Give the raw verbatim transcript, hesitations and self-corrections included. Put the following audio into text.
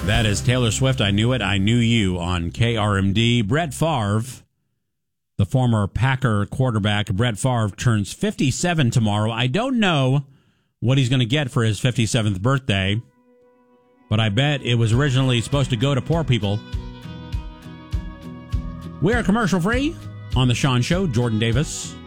That is Taylor Swift, I Knew It, I Knew You on K R M D. Brett Favre, the former Packer quarterback, Brett Favre turns fifty-seven tomorrow. I don't know what he's going to get for his fifty-seventh birthday, but I bet it was originally supposed to go to poor people. We are commercial free on The Sean Show. Jordan Davis,